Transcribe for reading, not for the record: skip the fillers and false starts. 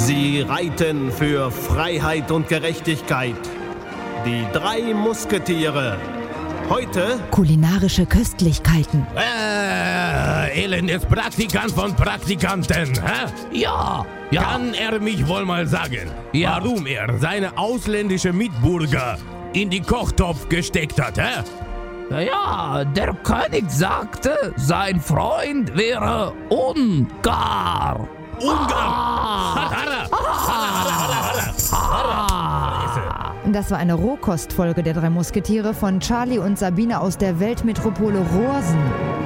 Sie reiten für Freiheit und Gerechtigkeit. Die 3 Musketiere. Heute kulinarische Köstlichkeiten. Elendes Praktikant von Praktikanten, hä? Ja. Kann er mich wohl mal sagen, Ja. warum er seine ausländische Mitbürger in die Kochtopf gesteckt hat, hä? Ja, der König sagte, sein Freund wäre Ungar. Das war eine Rohkostfolge der 3 Musketiere von Charlie und Sabine aus der Weltmetropole Rohrsen.